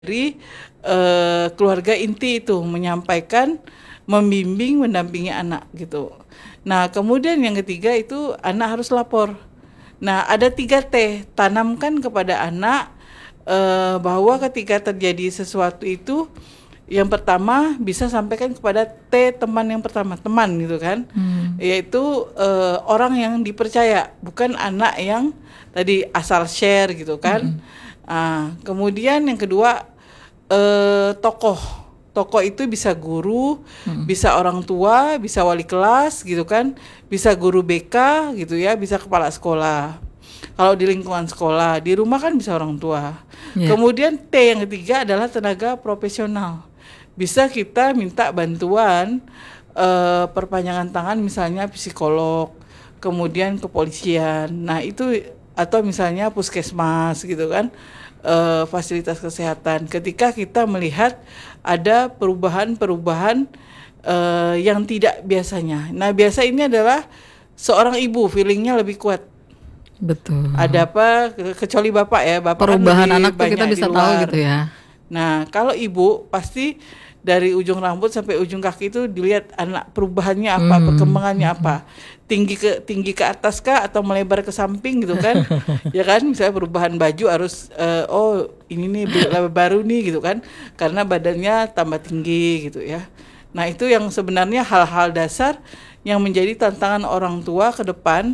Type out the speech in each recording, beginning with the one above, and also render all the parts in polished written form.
dari keluarga inti itu menyampaikan, membimbing, mendampingi anak gitu. Nah, kemudian yang ketiga itu anak harus lapor. Nah, ada 3T, tanamkan kepada anak bahwa ketika terjadi sesuatu itu, yang pertama bisa sampaikan kepada teman yang pertama, teman gitu kan, yaitu orang yang dipercaya, bukan anak yang tadi asal share gitu kan. Kemudian yang kedua, tokoh itu bisa guru, bisa orang tua, bisa wali kelas gitu kan, bisa guru BK gitu ya, bisa kepala sekolah. Kalau di lingkungan sekolah, di rumah kan bisa orang tua. Kemudian T yang ketiga adalah tenaga profesional. Bisa kita minta bantuan perpanjangan tangan, misalnya psikolog, kemudian kepolisian. Nah itu, atau misalnya puskesmas gitu kan, fasilitas kesehatan. Ketika kita melihat ada perubahan-perubahan yang tidak biasanya. Nah biasa ini adalah seorang ibu feelingnya lebih kuat. Betul. Ada apa, kecuali bapak ya, bapak Perubahan kan anak tuh kita bisa tahu gitu ya. Nah kalau ibu pasti dari ujung rambut sampai ujung kaki itu dilihat anak perubahannya apa, perkembangannya apa, tinggi ke atas kah atau melebar ke samping gitu kan. Ya kan, misalnya perubahan baju harus oh ini nih baru nih gitu kan, karena badannya tambah tinggi gitu ya. Nah itu yang sebenarnya hal-hal dasar yang menjadi tantangan orang tua ke depan,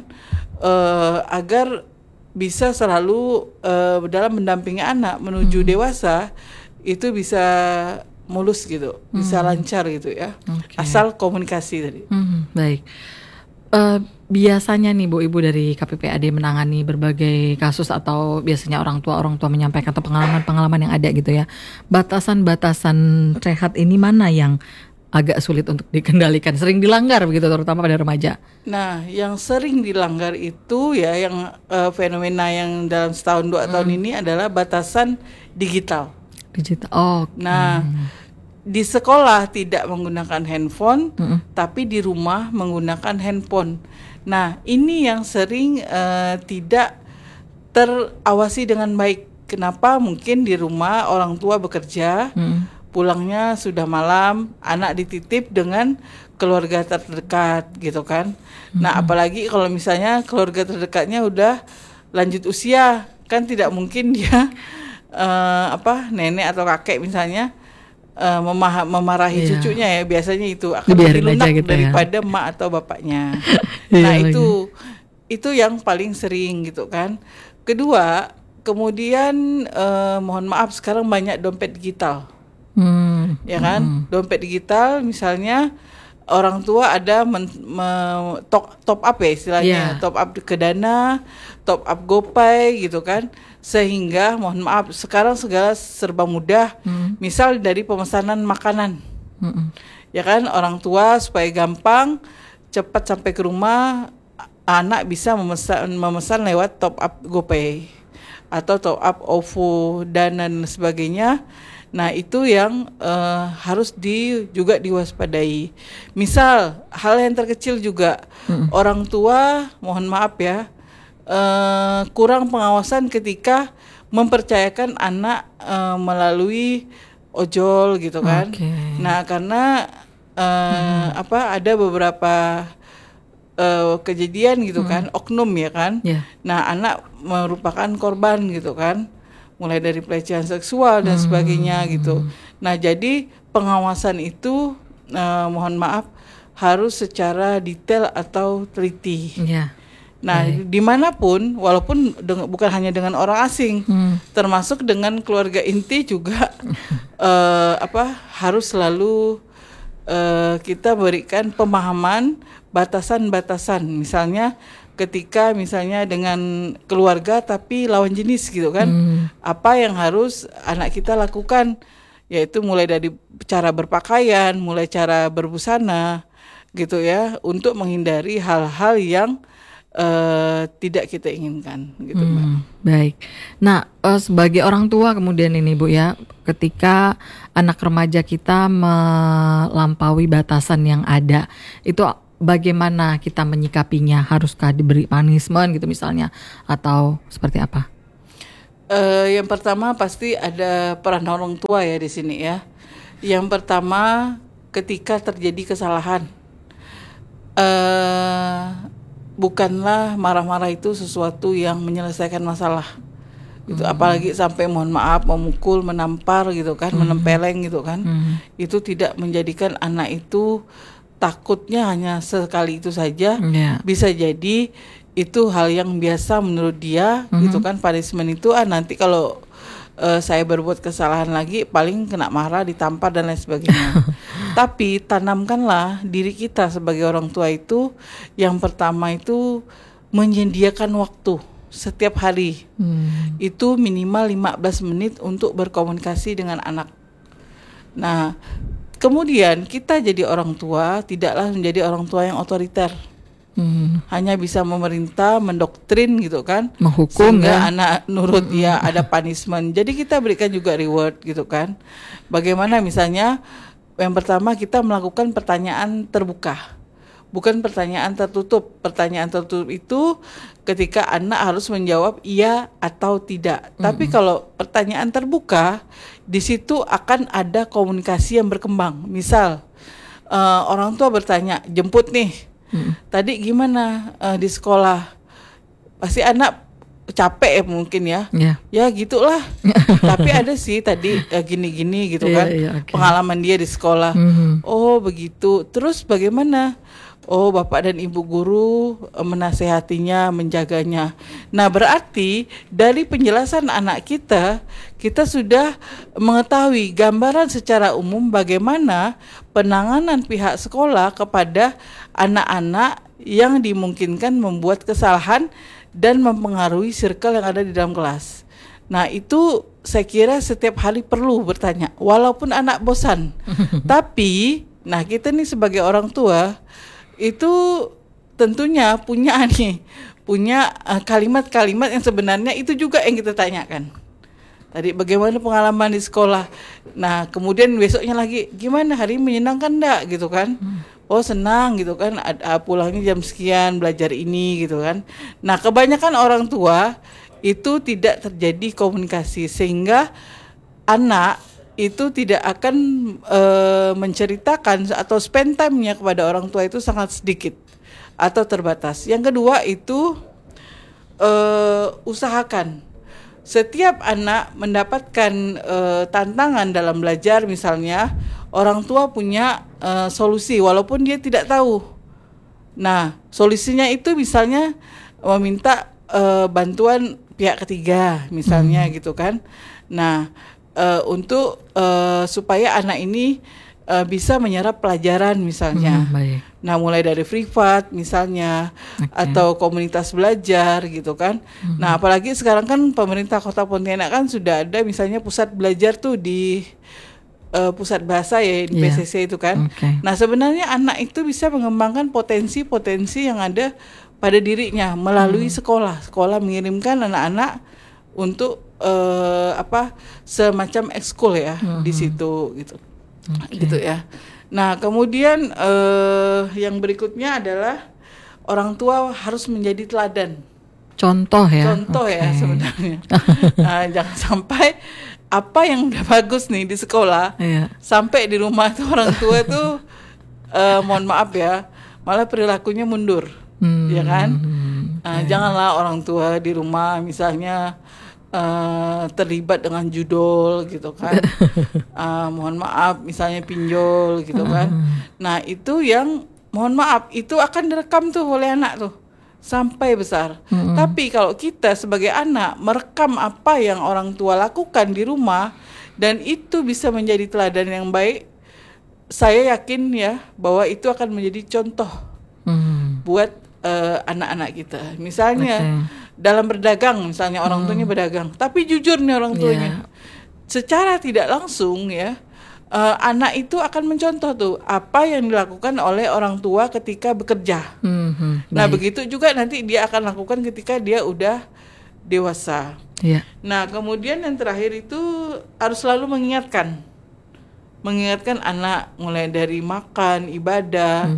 agar bisa selalu dalam mendampingi anak menuju dewasa itu bisa mulus gitu, bisa lancar gitu ya. Asal komunikasi tadi. Baik. Biasanya nih Bu Ibu dari KPPAD menangani berbagai kasus atau biasanya orang tua menyampaikan atau pengalaman yang ada gitu ya. Batasan-batasan sehat ini mana yang agak sulit untuk dikendalikan, sering dilanggar begitu, terutama pada remaja? Nah, yang sering dilanggar itu ya, yang fenomena yang dalam setahun 2 tahun ini adalah batasan digital. Nah, di sekolah tidak menggunakan handphone, tapi di rumah menggunakan handphone. Nah, ini yang sering tidak terawasi dengan baik. Kenapa? Mungkin di rumah orang tua bekerja, pulangnya sudah malam, anak dititip dengan keluarga terdekat gitu kan. Nah, apalagi kalau misalnya keluarga terdekatnya udah lanjut usia, kan tidak mungkin dia nenek atau kakek misalnya memarahi cucunya ya, biasanya itu akan lebih lunak gitu daripada mak atau bapaknya. Nah itu yang paling sering gitu kan. Kedua, kemudian mohon maaf sekarang banyak dompet digital. Ya kan, dompet digital misalnya orang tua ada top up ya istilahnya, top up ke Dana, top up GoPay gitu kan, sehingga mohon maaf sekarang segala serba mudah. Misal dari pemesanan makanan, ya kan, orang tua supaya gampang cepat sampai ke rumah, anak bisa memesan lewat top up GoPay atau top up OVO dan sebagainya. Nah itu yang harus juga diwaspadai. Misal hal yang terkecil juga, orang tua mohon maaf ya, kurang pengawasan ketika mempercayakan anak melalui ojol gitu kan. Nah karena ada beberapa kejadian gitu kan, oknum ya kan. Nah anak merupakan korban gitu kan, mulai dari pelecehan seksual dan sebagainya gitu. Nah jadi pengawasan itu mohon maaf harus secara detail atau teliti. Nah dimanapun, walaupun bukan hanya dengan orang asing, termasuk dengan keluarga inti juga harus selalu kita berikan pemahaman batasan-batasan. Misalnya ketika misalnya dengan keluarga tapi lawan jenis gitu kan, apa yang harus anak kita lakukan, yaitu mulai dari cara berpakaian, mulai cara berbusana gitu ya, untuk menghindari hal-hal yang tidak kita inginkan gitu Mbak. Baik. Nah sebagai orang tua kemudian ini Bu ya, ketika anak remaja kita melampaui batasan yang ada, itu bagaimana kita menyikapinya? Haruskah diberi punishment gitu misalnya, atau seperti apa? Yang pertama pasti ada peran orang tua ya di sini ya. Yang pertama ketika terjadi kesalahan, bukanlah marah-marah itu sesuatu yang menyelesaikan masalah. Itu apalagi sampai mohon maaf memukul, menampar gitu kan, menempeleng gitu kan. Itu tidak menjadikan anak itu takutnya hanya sekali itu saja. Bisa jadi itu hal yang biasa menurut dia gitu kan. Punishment itu nanti kalau saya berbuat kesalahan lagi paling kena marah, ditampar dan lain sebagainya. Tapi tanamkanlah diri kita sebagai orang tua itu, yang pertama itu menyediakan waktu setiap hari. Itu minimal 15 menit untuk berkomunikasi dengan anak. Nah, kemudian kita jadi orang tua tidaklah menjadi orang tua yang otoriter. Hanya bisa memerintah, mendoktrin gitu kan, menghukum sehingga ya. anak nurut, ya ada punishment. Jadi kita berikan juga reward gitu kan. Bagaimana misalnya yang pertama kita melakukan pertanyaan terbuka, bukan pertanyaan tertutup. Pertanyaan tertutup itu ketika anak harus menjawab iya atau tidak. Tapi kalau pertanyaan terbuka, di situ akan ada komunikasi yang berkembang. Misal orang tua bertanya, jemput nih, tadi gimana di sekolah? Pasti anak capek ya mungkin ya. Ya gitulah. Tapi ada sih tadi gini-gini gitu kan. Okay. Pengalaman dia di sekolah. Oh begitu. Terus bagaimana? Oh, bapak dan ibu guru menasehatinya, menjaganya. Nah, berarti dari penjelasan anak kita, kita sudah mengetahui gambaran secara umum bagaimana penanganan pihak sekolah kepada anak-anak yang dimungkinkan membuat kesalahan dan mempengaruhi circle yang ada di dalam kelas. Nah, itu saya kira setiap hari perlu bertanya, walaupun anak bosan. Tapi, nah kita nih sebagai orang tua itu tentunya punya kalimat-kalimat yang sebenarnya itu juga yang kita tanyakan. Tadi bagaimana pengalaman di sekolah. Nah, kemudian besoknya lagi, gimana hari ini menyenangkan enggak gitu kan? Oh, senang gitu kan, pulangnya jam sekian, belajar ini gitu kan. Nah, kebanyakan orang tua itu tidak terjadi komunikasi sehingga anak itu tidak akan menceritakan atau spend time-nya kepada orang tua itu sangat sedikit atau terbatas. Yang kedua itu usahakan setiap anak mendapatkan tantangan dalam belajar, misalnya orang tua punya solusi walaupun dia tidak tahu. Nah, solusinya itu misalnya meminta bantuan pihak ketiga misalnya gitu kan. Nah, untuk supaya anak ini bisa menyerap pelajaran misalnya. Baik. Nah, mulai dari privat misalnya, atau komunitas belajar gitu kan. Nah, apalagi sekarang kan pemerintah Kota Pontianak kan sudah ada misalnya pusat belajar tuh di pusat bahasa ya, di PCC itu kan. Nah, sebenarnya anak itu bisa mengembangkan potensi-potensi yang ada pada dirinya melalui sekolah. Sekolah mengirimkan anak-anak untuk semacam ekskul ya di situ gitu. Gitu ya. Nah, kemudian yang berikutnya adalah orang tua harus menjadi teladan. Contoh ya. Sebenarnya. Nah, jangan sampai apa yang udah bagus nih di sekolah sampai di rumah tuh orang tua tuh mohon maaf ya, malah perilakunya mundur. Ya kan? Janganlah orang tua di rumah misalnya terlibat dengan judol gitu kan. Mohon maaf misalnya pinjol gitu kan. Nah, itu yang mohon maaf itu akan direkam tuh oleh anak tuh sampai besar. Tapi kalau kita sebagai anak merekam apa yang orang tua lakukan di rumah dan itu bisa menjadi teladan yang baik, saya yakin ya bahwa itu akan menjadi contoh buat anak-anak kita. Misalnya dalam berdagang, misalnya orang tuanya berdagang, tapi jujur nih orang tuanya. Secara tidak langsung ya, anak itu akan mencontoh tuh apa yang dilakukan oleh orang tua ketika bekerja. Nah, begitu juga nanti dia akan lakukan ketika dia udah dewasa. Nah, kemudian yang terakhir itu harus selalu mengingatkan anak mulai dari makan, ibadah,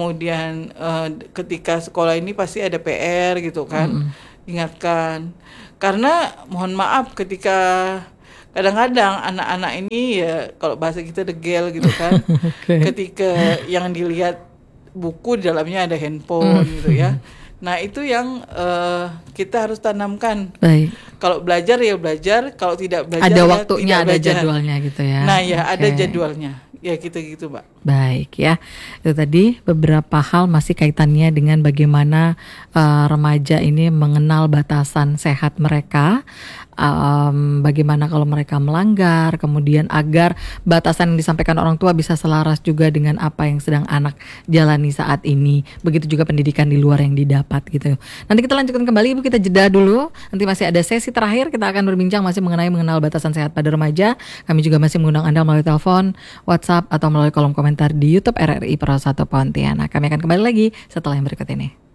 kemudian ketika sekolah ini pasti ada PR gitu kan. Ingatkan. Karena mohon maaf ketika kadang-kadang anak-anak ini ya kalau bahasa kita degel gitu kan. Okay. Ketika yang dilihat buku di dalamnya ada handphone gitu ya. Nah itu yang kita harus tanamkan. Baik. Kalau belajar ya belajar, kalau tidak belajar ada ya waktunya, tidak ada belajar. jadwalnya gitu ya. Nah ya Okay. ada jadwalnya. Ya gitu-gitu, Mbak. Baik ya, itu tadi beberapa hal masih kaitannya dengan bagaimana remaja ini mengenal batasan sehat mereka, bagaimana kalau mereka melanggar, kemudian agar batasan yang disampaikan orang tua bisa selaras juga dengan apa yang sedang anak jalani saat ini. Begitu juga pendidikan di luar yang didapat gitu. Nanti kita lanjutkan kembali Ibu, kita jeda dulu. Nanti masih ada sesi terakhir, kita akan berbincang masih mengenal batasan sehat pada remaja. Kami juga masih mengundang Anda melalui telepon, WhatsApp, atau melalui kolom komentar di YouTube RRI Pro 1 Pontianak. Kami akan kembali lagi setelah yang berikut ini.